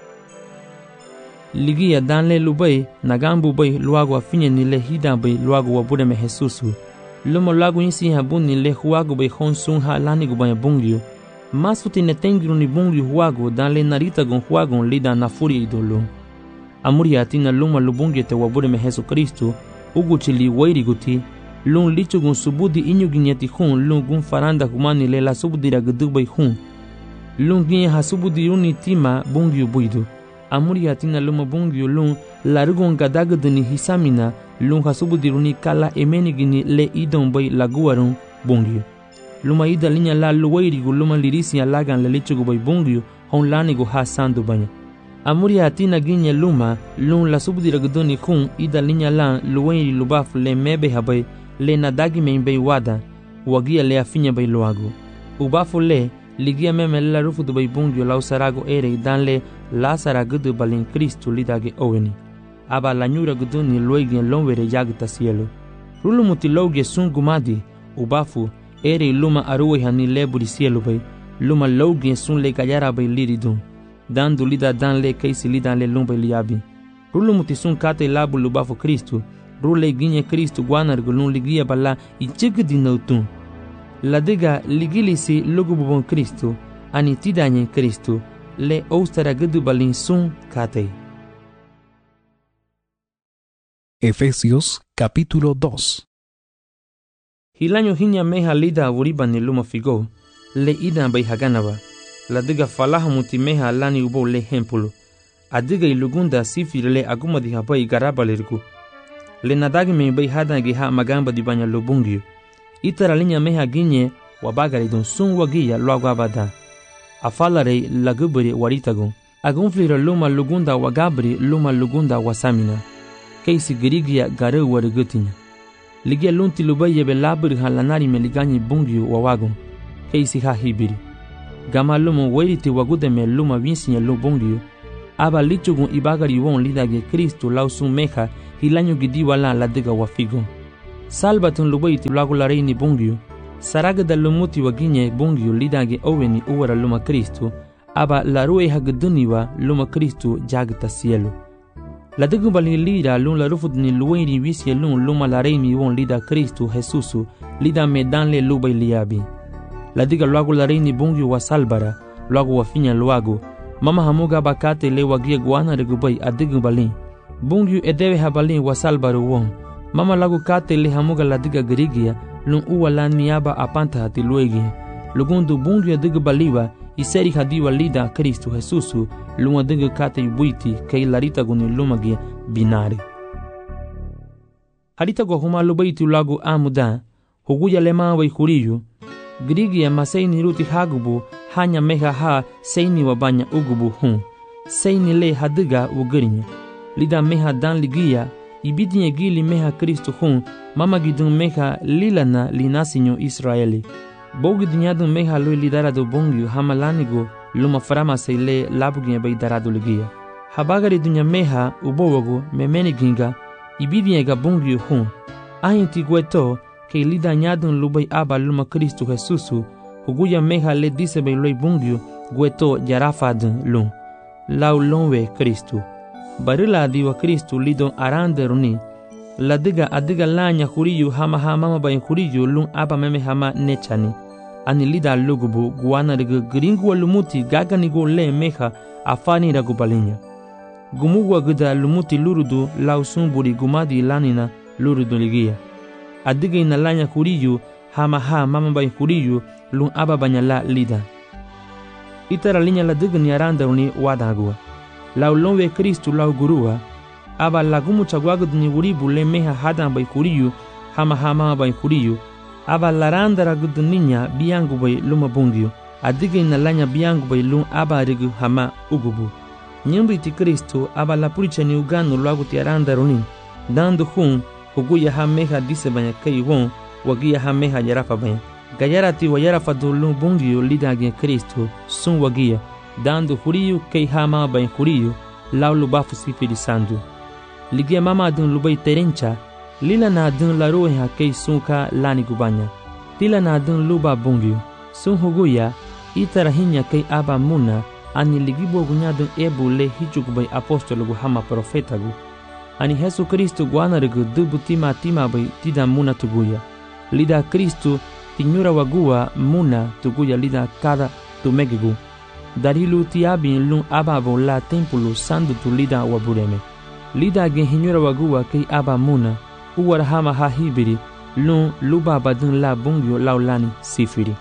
Speaker 1: ligia dan le lubay nagambu bay luago afinye ni le hida bay luago wabude me Jesusu lumo lago insi habun ni le huago bay hon sun ha lani gubay bungyu masuti ne tengiru ni bungyu huago dan le narita gon huago lida na furi idolo amuri atina luma lubungye te wabude me Jesu Kristo uguchi li wairi guti lun lichu gon subudi inyu ginyati hun lun gun faranda humani le la subudi ragdubay hun lun ginye ha subudi uni tima bungyu buidu amuri atina luma bungyu lun larugon gadagdani hisamina lun ha subudi runi kala emeni gini le idon bay laguarun bungyu luma ida linya la luwairigu luma lirisi alagan le lichugu bay bungyu hon lanigu ha sandu banya amuri atina ginye luma lun la subudi ragdoni khun ida linya la luwairi lubaf le mebe habay le nadagi me bay wada wagia le afinya bay luagu ubafu le ligia meme la rufu du bay bungyu la usarago ere dan le la saragudu balin Kristo lidage oweni aba la nyura guduni luigi lonwere yagta cielo rulu mutiloge sun gumadi ubafu ere luma aruwe hani leburi cielo bay luma loge sun le kayara bay liridun dan du lida dan le keisi lidan le lumba liabi rulu mutisun kate labu lubafu Kristo rule ginye Kristo guanar gulun ligia bala ichigdi nautun ladiga ligilisi lugububon Kristo ani tidanye Kristo le ostara gudu balin sun kate.
Speaker 4: Efesios capítulo dos.
Speaker 1: Hilanyo hinya meha lida uriba ni luma figo le ida bay haganaba ladiga falaha muti meha lani ubo le hempulu adiga ilugunda sifir le aguma di habai garabalirgu le nadagi me bay hadangi ha magamba di banya lubungyo itara linya meha ginye wabagari don sun wagiya luagabada afalare lagubri waritagun agunflira luma lugunda wagabri luma lugunda wasamina keisi girigia gare warigutinya ligia lunti lubaye be labri halanari meliganyi bungyo wawagun keisi ha hibiri gama luma wairiti wagude me luma vinsinya lubungyo aba lichugun ibagari won lidage Kristo lausun meha hilanyo gidi wala ladiga wafigo. Salbatun lubaiti lagu la reini bungyu, saraga da lumuti waginye bungyu lidage oweni uwara luma Kristo, aba la rue hagduniwa luma Kristo jagta cielo. Ladigu bali lida lun la rufudni luweni wisye lun luma la reini won lida Kristo Jesusu lida medanle lubai liabi. Ladiga lagu la reini bungyu wa salbara, lagu wafinya luagu, mama hamuga bakate le wagia guana regubai adigu balin. Bungyu edewe habalin wa salbaru won. Mama lagu kate le hamuga ladiga gerigia lun uwa la niaba apanta hati luegi. Lugundu bungyu adigu baliwa iseri hadiwa lida Kristo Jesusu lun adigu kate yubuiti kei larita guni lumagi binari. Harita go huma lubaitu lagu amuda, huguya lema wa ikuriyu, gerigia maseini ruti hagubu hanya meha ha seini wabanya ugubu hun. Seini le hadiga ugerinya. Lida meha dan ligia, ibidinye gili meha Kristo hun, mama gidun meha lilana linasinyo Israeli. Bogi dinyadun meha lui lidarado bongyu hamalanigo luma farama seile labuginye bay darado ligia. Habagari dunya meha ubowago memeni ginga, ibidinye ga bongyu hun. Ahinti gweto, ke lida nyadun lubay aba luma Kristo Jesusu, huguya meha le disebay lui bongyu, gweto jarafadun lun. Lau lonwe Kristo. Barila diwa Kristo lidon arande runi. Ladiga adiga lanya huriyu hama hama bayin huriyu lun aba meme hama nechani. Ani lida lugubu guana riga gringu lumuti gaganigo le meha afani ragu balinya. Gumuwa gida lumuti lurudu lausumburi gumadi lanina lurudu ligia. Adiga ina lanya huriyu hama ha mama bayin huriyu lun aba banyala lida. Itara linya ladiga ni arande runi wadagua. Lau lonwe Kristo lau gurua, aba lagumu chagwagudni uribu le meha hadan bay kuriyu, hama hama bay kuriyu, aba laranda ragudninya biangu bay luma bungyu, adiga inalanya biangu bay lum aba rigu hama ugubu. Nyumbi ti Kristo aba la puricha ni uganu lagu ti aranda runi, dando hun, huguya ha meha dise banya kei won, wagia ha meha yarafa banya. Gayara ti wa yarafa do lum bungyu lidage Kristo, sun wagia, dando huriyu kei hama bain huriyu lau lubafu sifiri sandu. Ligia mama adun lubai terencha, lila na adun la roha kei sunka lani gubanya. Tila na adun luba bungyu, sun huguya, itarahinya kei aba muna, ani ligibo gunyadun ebu le hichukubai apostolo gu hama profeta gu. Ani Jesu Kristo guanarigu dubu tima tima bai tida muna tuguya. Lida Kristo tinyura wagua muna tuguya lida kada tumegigu. Darilu tiabin lun ababo la tempulu sandu tu lida wabureme. Lida gen hinyura wagua kei aba muna, uwar hama ha hibiri, lun luba badun la bungyo laulani sifiri.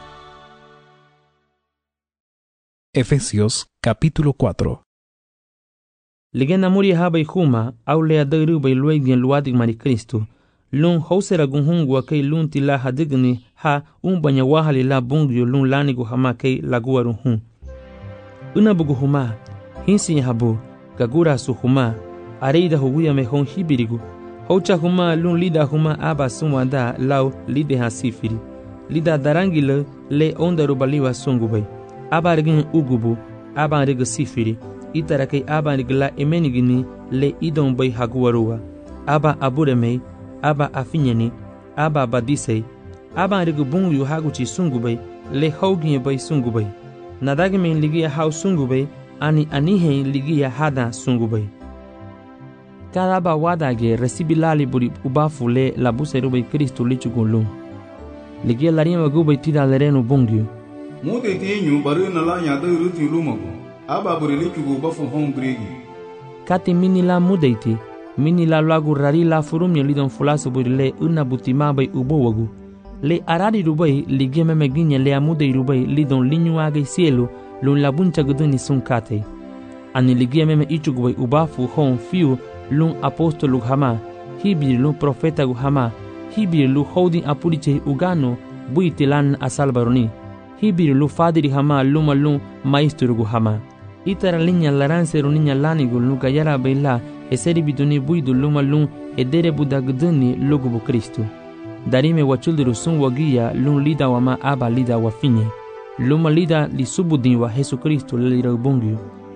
Speaker 4: Efesios capítulo cuatro.
Speaker 1: Ligena muri haba huma, au lea dairu bai luegien luadig mari Kristo, lun hausera gunhungwa kei lun tila hadigni ha umbanya wahali la bungyo lun lanigu hama kei laguaru hun. Una bugu huma, hinsi habu, gagura su huma, areida huguya mehon hibirigu, hocha huma lun lida huma aba sumwanda lau lide ha sifiri, lida darangile le onda rubaliwa sungubay, aba rigin ugubu, aba riga sifiri, itarakei aba rigla emenigini le idon bay haguwarua, aba aburemei, aba afinyeni, aba badisei, aba riga bungu haguchi sungubay, le hauginye bay sungubay. Nadagimen ligia hau sungubay, ani anihen ligia hada sungubay. Cada ba wadage recibilali buri ubafu le la buserubay Kristo lichugulum. Ligia larima gubay tida lerenu bungyu.
Speaker 5: Mude tenyu baru na la nyada ruti lumago. Aba buri lichugu ubafu hon gregi.
Speaker 1: Kati mini la mudeiti, mini la lagu rari la furumye lidon fulasu buri le una butima bay ubowagu. Le arari rubai ligia memeginya le amude rubai lidon linyu age cielo lun la buncha guduni sun kate. Ani ligia meme ichugubai ubafu hon fiu lun apostolu hama, hibir lun profeta gu hama, hibir lu holding apuriche ugano buitilan asalbaroni, hibir lu fadiri hama luma lun maestro gu hama. Itara linya laranse runinya lanigu lu gayara baila eseri biduni buidu luma lun edere budaguduni lugubu Kristo. Darime wachuldiru sun wagia lun lida wama aba lida wafinye. Luma lida li subudin wa Jesu Kristo lira bungyu.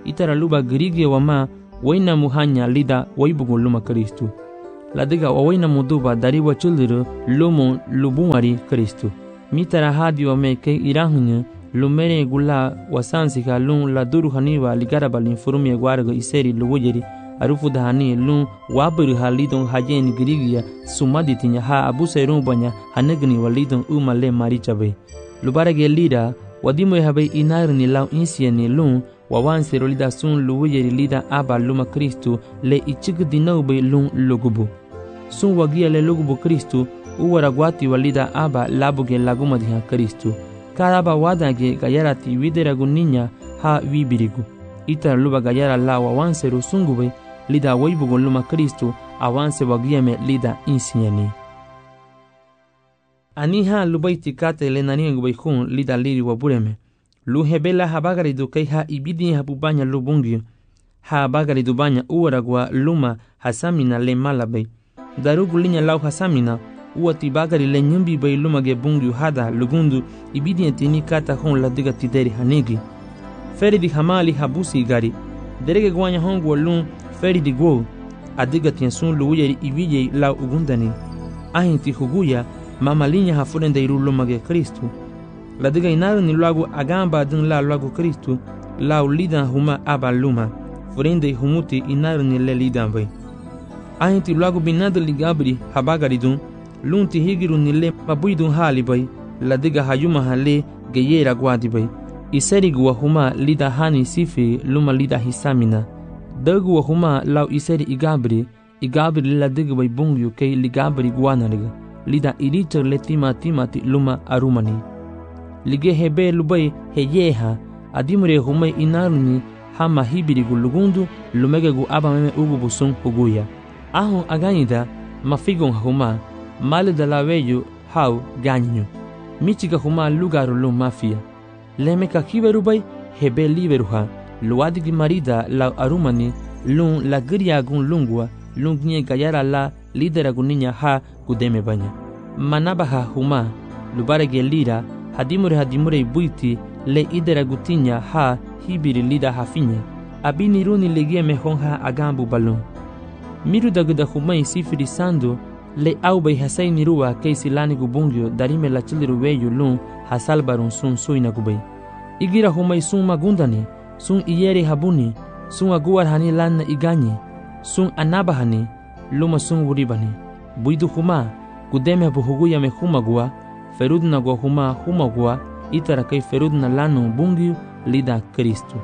Speaker 1: itara luba girigia wama waina muhanya lida waibugu luma Kristu. Ladiga wawaina muduba dari wachuluru lumo lubumari Kristu. Mitara hadi wame ke irahunya lumere gula wasansika lun la duru haniwa ligaraba linfurumi agwaraga iseri luwujeri arufu dahani lun waburu halidon hajeni girigia sumaditinya ha abuserun banya hanegni walidon umale marichabe. Lubarage lida wadimo habe inarni lau insieni lun wawansero lida sun luwujeri lida aba luma Kristu le ichig dinaube lun lugubu. Sun wagia le lugubu Kristu uwaragwati walida aba labuge laguma diha Kristu. Karaba wadage gayarati wideragu ninya ha wibirigu. Ita luba gayara la wawanseru sungube lida waibugu luma Kristu awanse wagieme lida insieni. Aniha lubaiti kate le naniengu baikun lida liri wabureme. Lu hebela habagaridu kai ha ibidi habubanya lubungio. Ha bagaridu banya uwaragwa luma hasamina le malabe. Darugu linya lau hasamina uati bagari le nyumbi bai lumage bungiu hada lugundu ibidi etini kata hon la diga tideri hanigi. Feri di hamali habusi gari. Derege gwanya hongu walun feri di gwo. Adiga tiensun luuyeri ibije lau ugundani. Ahinti huguya mama linya hafurende iru lumage Kristu. La diga inaru ni lagu agamba dun la lagu Kristu lau lidan huma aba luma. Furende humuti inaru ni le lidan bai. Ahinti lagu binadu ligabri habagari dun lunti higiru nile mabuidun hali bai la diga hayuma hale geyera gwadi bai iseri wa huma lida hani sifi luma lida hisamina dagu wa huma lau iseri igabri igabri la diga bai bungyu kei ligabri gwanariga lida iricha letima timati luma arumani lige hebe lubai heyeha adimure huma inaruni hama hibirigu lugundu lumegegu abameme ugu busun huguya ahun aganyida mafigon huma Male da la veju hau ganyu. Michiga huma lugaru lu mafia. Lemeka kiberu bai hebe liberu ha. Luadigi marida la arumani lun la giria gun lungwa lungnye gayara la lidera guninya ha gudeme banya. Manabaha huma lubarege lira hadimure hadimure buiti le idera gutinya ha hibiri lida hafinye. Abini runi legie mehonha agambu balun. Miru daguda huma isifiri sando le aubai hasai nirua keisi lani gubungyo darime la chiliru weyu lun hasalbarun sun suina gubai. Igira humai sun magundani, sun iyeri habuni, sun aguar hani lanna iganyi, sun anabahani, luma sun uribani. Buidu huma, gudeme buhuguya me humagua, ferudna go huma humagua, itara kai ferudna lanu bungyo lida Kristu.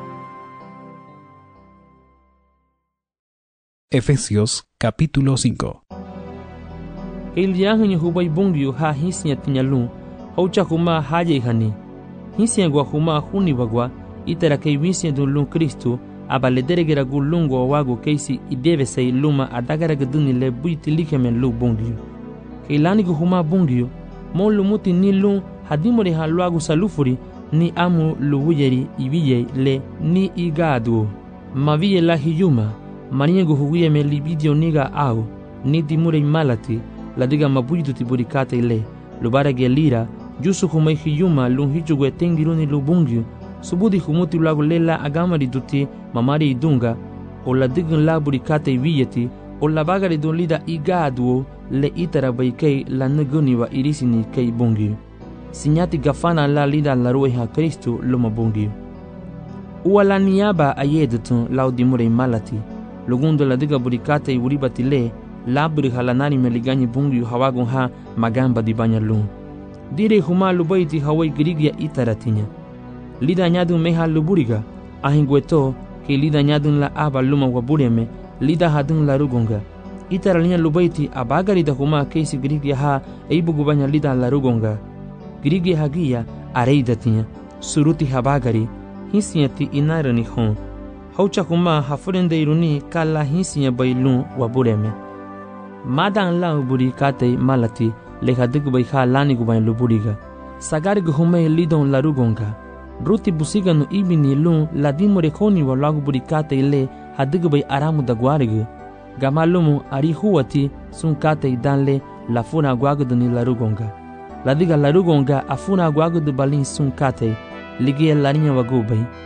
Speaker 4: Efesios capítulo cinco.
Speaker 1: Iliyahu hubai bungyu ha hisinya tinyalun, haucha huma haje hani. Hisinya gwa huma huni wagwa, itara kei wisinya dun Kristu, aba lederegera gu lungo wagu keisi ideve sei luma adagara gaduni le buiti likemen lu bungyu. Keilani gu huma bungyu, mon lumuti ni lun hadimori ha luagu salufuri, ni amu luwujeri ibiye le ni igadu. Maviye la hiyuma, marinye gu huguye me libidio niga au, ni dimure malati, la diga mabuidu tiburikate ile lubara gelira jusu humai hiyuma lun hichugwe tengiruni lubungyu subudi humuti lagu lela agamari duti mamari idunga o la digan la burikate wiyeti o la bagari dun lida igaduo le itara baikei la naguni wa irisini kei bungyu sinyati gafana la lida la rueha Kristu luma bungyu uwa la niaba ayedutun laudimure malati lugundo la diga burikate uribati le labri halanani meliganyi bungyu hawagun ha magamba di banya lun. Dire huma lubaiti hawai girigia itaratinya. Lida nyadun meha luburiga, ahingweto ke lida nyadun la aba luma wabureme, lida hadun la rugonga. Itaralinya lubaiti abagari da huma keisi girigia ha eibugu banya lida la rugonga. Girigia hagia areidatinya, suruti habagari, hisinyati inarani hon. Haucha huma hafurende iruni kala hisinya bailun wabureme. Madan la buri kate malati le hadigu bai ha lani gu bai luburiga sagari gu hume lidon la rugonga bruti busiga no ibini lun la dimore koni wa lagu buri kate le hadigu bai aramu da gwarigu gamalumu ari huwati sun kate danle la funa gwagudu ni la rugonga la diga la rugonga afuna gwagudu balin sun kate ligia larinya wagu bai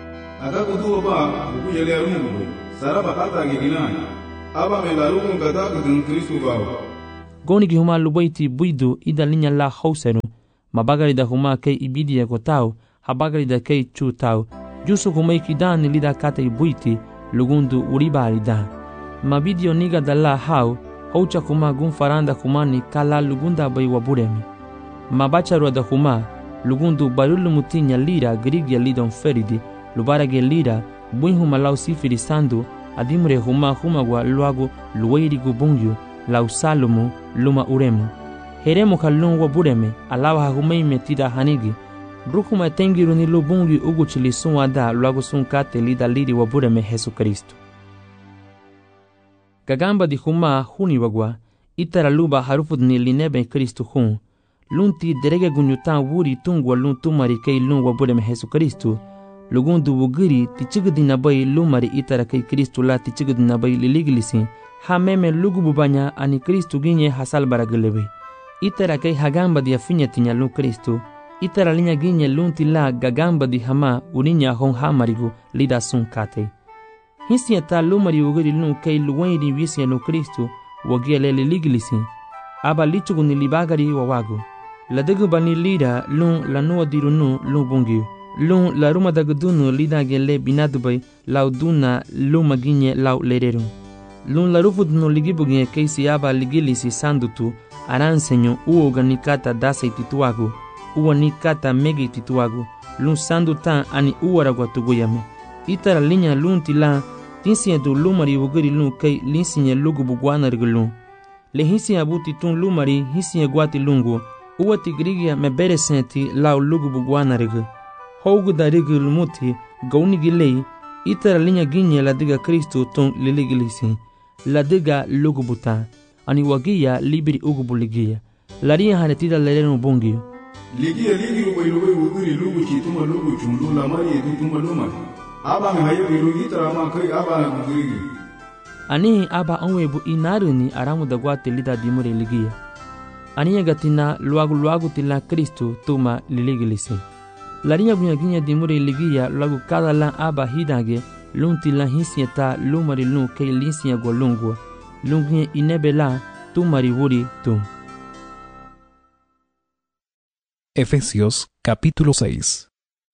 Speaker 5: Aga kutu ba buku yele arungu. Saraba kata gigilani. Aba me la rugun kata kutun Kristu bawa.
Speaker 1: Goni ki huma lubaiti buidu ida linya la hauseru. Mabagari da huma kei ibidi ya kotau, habagari da kei chu tau. Jusu kumai kidani lida kata ibuiti, lugundu uribari da. Mabidio niga da la hau, haucha kuma gun faranda kumani kala lugunda bai waburemi. Mabacharu da huma, lugundu barulu mutinya lira grigya lidon feridi, lubarage lira, buin huma lau sifiri sandu, adimure huma huma wa luagu luwairi gubungyu, lau salumu, luma uremu. Heremu kalun wabureme, alawa humei metida hanigi. Brukuma tengiru ni lubungi ugu chili sunwada luagu sunkate lida liri wabureme Jesu Kristu. Gagamba di huma huni wagwa, itara luba harufud ni linebe Kristu hun. Lunti derege gunyutan wuri tungwa lun tumari kei lun wabureme Jesu Kristu. Lugundu wugiri tichigudina bai lumari itara kei Kristu la tichigudina bai liligilisi. Ha meme lugububanya ani Kristu ginye hasal baragelebe. Itara kei hagamba di afinya tinya lun Kristu. Itara linya ginye lunti la gagamba di hama uninya hon hamarigu lida sun kate. Hisi ta lumari wugiri lun kei luwairi wisi lun Kristu wagiele liligilisi. Aba lichugu ni libagari wawagu. Ladagu bani lida lun lanua dirunu lun bungiu. Lun la ruma dagudunu lida gele binadubai lau duna luma ginye lau lereru. Lun la rufudunu ligibuginye keisi aba ligilisi sandutu aransenyo uo ganikata dasa itituagu. Uwa nikata megi tituagu. Lun sandutan ani uwaragwa tuguyame. Itara linya lun tila tinsiya du lumari wugiri lun kei linsinya lugu bugwana rigulun. Le hisiya buti tun lumari hisiya guati lungu. Uwa tigrigia mebere senti lau lugu bugwana rigu. Hougu da rigu lumuti gauni gilei. Itara linya ginye la diga Kristu tun liligilisi. La diga lugu buta. Ani wagia libiri ugubu ligia. Laria haretida lerenu bungi.
Speaker 5: Ligia ligi rubai rubai wugiri lugu chituma lugu chundu la mari edutuma lumari. Aba me hayo irugi tarama kai aba na wugiri.
Speaker 1: Ani aba onwebu inaruni aramu da guate lida dimure ligia. Ani gatina luagu luagu tila Kristu tuma liligilisi. Laria gunya ginya dimure ligia luagu kada la aba hidage lunti la hisieta lumari lun kei linsiya golungu. Lungi inebela tumari wuri tum.
Speaker 4: Efesios capítulo seis.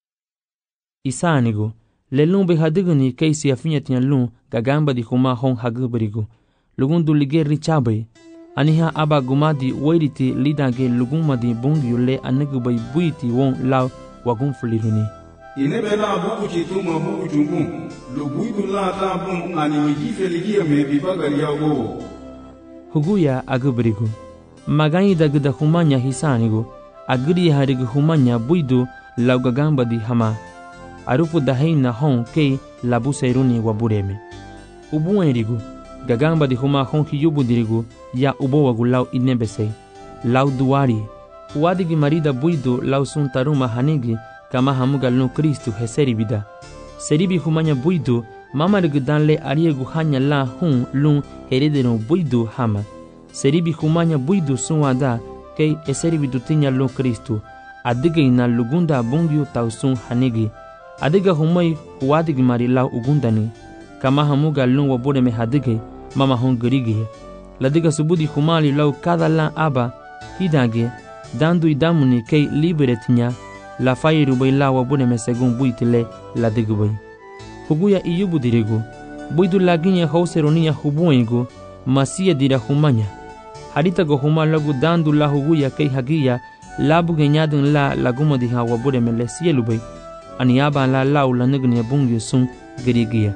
Speaker 1: Isanigo, le lumbe hadiguni keisi afinyatian lun gagamba di huma hon haguberigo. Lugundu lige richabe. Aniha aba gumadi wairiti lidage lugumadi bungi le anigubai buiti won lau wagun fuliruni.
Speaker 5: Inebela buku chituma buku chungu. Luguidu la tabun ani wijife ligia me bibagari ya wo.
Speaker 1: Huguya aguberigo. Magani dagda humanya hisanigo. Agri harigu humanya buidu lau gagamba di hama. Arufu daheina hon kei labu seiruni wabureme. Ubuenrigu. Gagamba di huma hon hiyubu dirigu ya ubowagu lau inebese. Lau duari. Uadigi marida buidu lau suntaruma hanigi kama hamuga lun Kristu heseribida. Seribi humanya buidu mamarigu danle ariegu hanya la hun lun heredero buidu hama. Seribi humanya buidu sunwada kei eseribidu tinya lun Kristu. Adiga ina lugunda bungiu tausun hanigi. Adiga humai uadigi mari lau ugundani. Kama hamuga lun wabureme hadige mama hon gerige. Ladiga subudi humali lau kada la aba hidage dandu idamuni kei liberetinya. La fairu bai la wabureme segun buitile ladigu bai. Huguya iyubu dirigu. Buidu laginya hauseronia hubuengu masia dira humanya. Harita go huma lagu dandu la huguya kei hagia labu genyadun la laguma diha wabureme le sielu bai. Aniaba la lau la nignia bungi sun gerigia.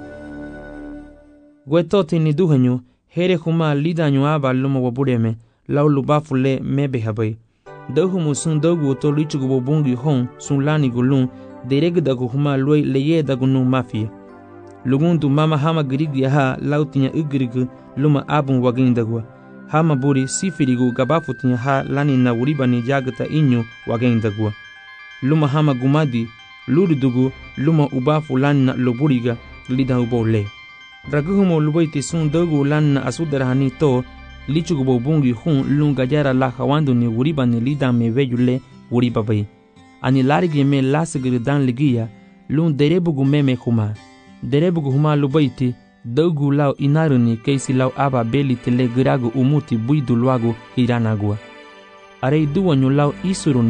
Speaker 1: Gwetoti ni duhenyu here huma lidanyu aba luma wabureme lau lubafu le mebe habai. Dahumu sun dogu to lichugu bungi hon sun lani gulun dereg dagu huma loi leye dagu nu mafia. Lugundu mama hama gerigia ha lau tinya ugirigu luma abun wagin dagwa. Hama buri sifirigu gabafu tinya ha lani na uribani jagata inyu wagin dagwa. Luma hama gumadi luridugu luma ubafu lani na loburiga lida ubo le. Raguhumo lubaiti sun dogu lani na asudarahani to lichugu bungi hun lunga jara la hawandu ni uribani lida me veyule uribabai. Ani larigi me lasigiri dan ligia lun derebugu meme huma. Derebugu huma lubaiti daugu lau inaruni keisi lau aba beli tele giragu umuti buidu luagu hiranagua. Arei duwanyu lau isurun